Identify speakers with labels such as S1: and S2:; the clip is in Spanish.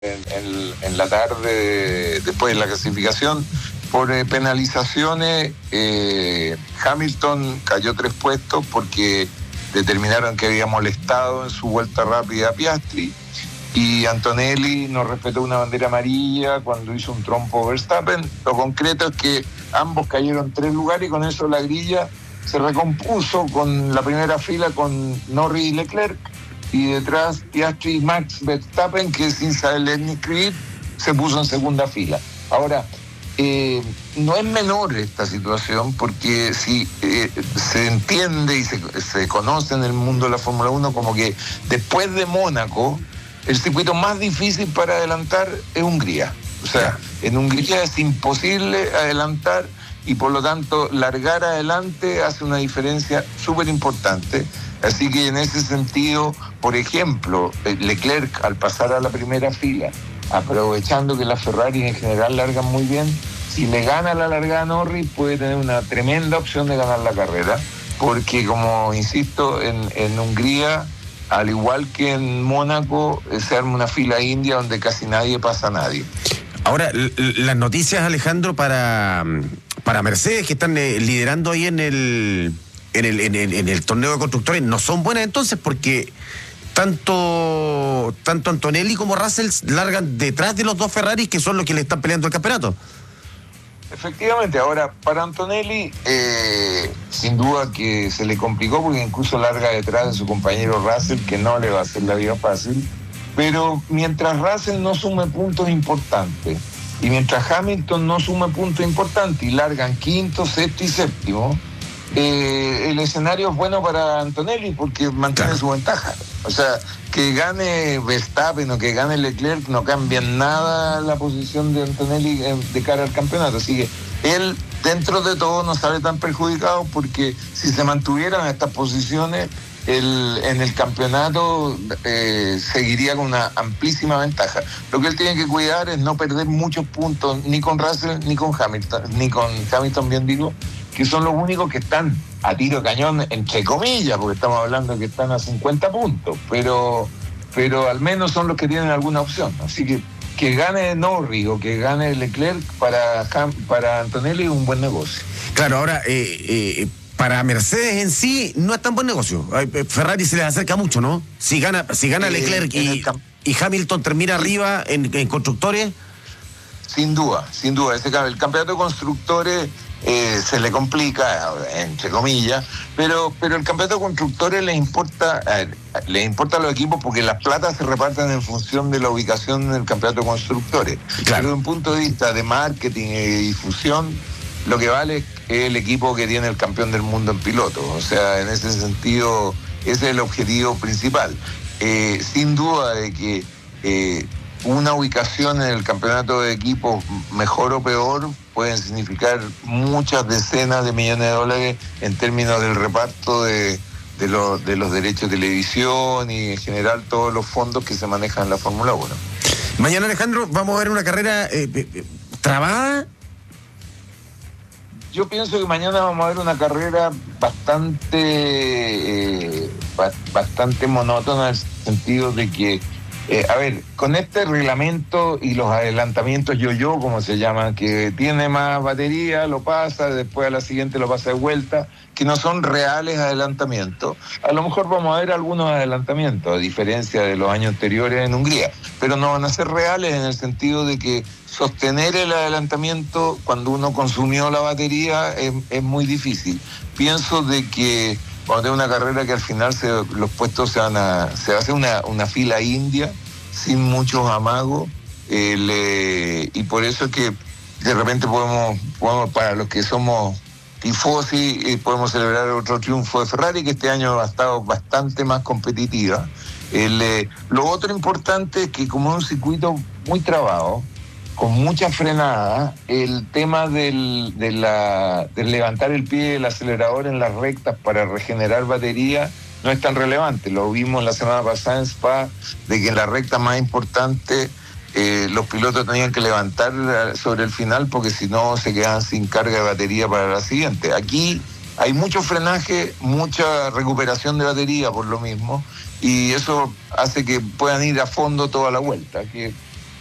S1: en la tarde, después de la clasificación, por penalizaciones. Hamilton cayó 3 puestos porque determinaron que había molestado en su vuelta rápida a Piastri, y Antonelli no respetó una bandera amarilla cuando hizo un trompo Verstappen. Lo concreto es que ambos cayeron 3 lugares, y con eso la grilla se recompuso con la primera fila con Norris y Leclerc, y detrás Piastri y Max Verstappen, que sin saber ni escribir se puso en segunda fila. Ahora, no es menor esta situación, porque si se entiende y se conoce en el mundo de la Fórmula 1 como que después de Mónaco, el circuito más difícil para adelantar es Hungría. O sea, en Hungría es imposible adelantar, y por lo tanto largar adelante hace una diferencia súper importante. Así que en ese sentido, por ejemplo, Leclerc, al pasar a la primera fila, aprovechando que las Ferrari en general largan muy bien, si le gana la largada a Norris, puede tener una tremenda opción de ganar la carrera, porque, como insisto, en Hungría, al igual que en Mónaco, se arma una fila india donde casi nadie pasa a nadie.
S2: Ahora, las noticias, Alejandro, para Mercedes, que están liderando ahí en el torneo de constructores, no son buenas entonces, porque tanto Antonelli como Russell largan detrás de los 2 Ferraris, que son los que le están peleando el campeonato.
S1: Efectivamente. Ahora, para Antonelli, sin duda que se le complicó, porque incluso larga detrás de su compañero Russell, que no le va a hacer la vida fácil. Pero mientras Russell no sume puntos importantes, y mientras Hamilton no sume puntos importantes y largan quinto, sexto y séptimo, el escenario es bueno para Antonelli, porque mantiene su ventaja. O sea, que gane Verstappen o que gane Leclerc no cambia en nada la posición de Antonelli de cara al campeonato. Así que él, dentro de todo, no sale tan perjudicado, porque si se mantuvieran estas posiciones, en el campeonato seguiría con una amplísima ventaja. Lo que él tiene que cuidar es no perder muchos puntos, ni con Russell ni con Hamilton, bien digo, que son los únicos que están a tiro de cañón, entre comillas, porque estamos hablando que están a 50 puntos, pero al menos son los que tienen alguna opción. Así que gane Norris o que gane Leclerc para Antonelli es un buen negocio.
S2: Claro, ahora, para Mercedes en sí no es tan buen negocio. Ferrari se les acerca mucho, ¿no? Si gana Leclerc y Hamilton termina arriba en constructores.
S1: Sin duda. El campeonato de constructores se le complica, entre comillas, pero el campeonato de constructores les importa a los equipos, porque las platas se reparten en función de la ubicación en el campeonato de constructores. Claro. Pero desde un punto de vista de marketing y difusión, lo que vale es el equipo que tiene el campeón del mundo en piloto. O sea, en ese sentido, ese es el objetivo principal. Sin duda de que una ubicación en el campeonato de equipos, mejor o peor, pueden significar muchas decenas de millones de dólares en términos del reparto de los derechos de televisión y en general todos los fondos que se manejan en la Fórmula 1.
S2: Mañana, Alejandro, vamos a ver una carrera trabada.
S1: Yo pienso que mañana vamos a ver una carrera bastante monótona, en el sentido de que, con este reglamento y los adelantamientos yo-yo, como se llama, que tiene más batería, lo pasa, después a la siguiente lo pasa de vuelta, que no son reales adelantamientos. A lo mejor vamos a ver algunos adelantamientos, a diferencia de los años anteriores en Hungría, pero no van a ser reales, en el sentido de que sostener el adelantamiento cuando uno consumió la batería es muy difícil. Pienso de que cuando hay una carrera que al final los puestos se va a hacer una fila india sin muchos amagos, y por eso es que de repente podemos para los que somos tifosi, podemos celebrar otro triunfo de Ferrari, que este año ha estado bastante más competitiva. Lo otro importante es que, como es un circuito muy trabado, con mucha frenada, el tema del levantar el pie del acelerador en las rectas para regenerar batería no es tan relevante. Lo vimos la semana pasada en Spa, de que en la recta más importante los pilotos tenían que levantar sobre el final, porque si no se quedaban sin carga de batería para la siguiente. Aquí hay mucho frenaje, mucha recuperación de batería por lo mismo, y eso hace que puedan ir a fondo toda la vuelta, que